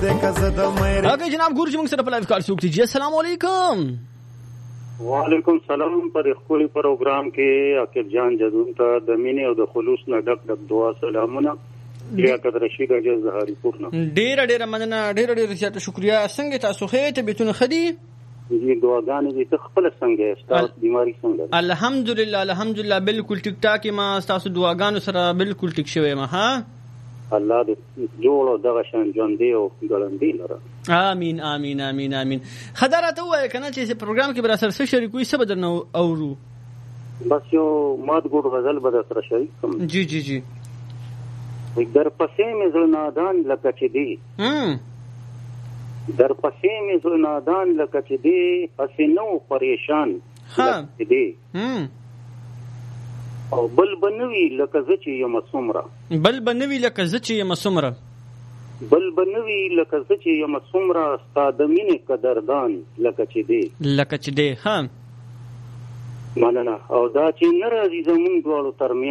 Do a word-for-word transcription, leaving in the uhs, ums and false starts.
دې کزه د مېر اوکے جناب ګور چې موږ سره په لایو کال سوکتی جی السلام علیکم وعلیکم سلام پر خپل پروګرام کې عاقب جان جدون ته د مینې او د خلوص نه ډک ډک دعا سلامونه لیاقت رشید اجازه زهاری پورنا ډیر ډیر مننه ډیر ډیر زیاته شکریا څنګه تاسو خې ته بیتونه خدي دې دعاګانې دې خپل څنګه تاسو بیماری څنګه الحمدلله الحمدلله بالکل ټیک ټاک ما تاسو دعاګانو سره بالکل ټیک شوی ما ها الله دې جوړ دغه شان ژوند دی او ګړندې لره امين امين امين امين خدارته وای کنه چې پروګرام کې بر سره شریکوي څه بدل نو اورو بس یو مات ګور غزل به سره شریک کوم جی جی جی در پسې مې زړه نادان لکه چې دی هم در پسې مې زړه نادان لکه چې دی پسې نو پریشان ها دی هم او بل بنوي لکه زه چې یم څومره بل بنوي لکه زه چې یم څومره بل بنوي لکه زه چې یم څومره ستا د مینې قدردان لکه چې دی لکه چې دی ها مننه او دا چې نه راځي زمونږ دواړو ترمنځ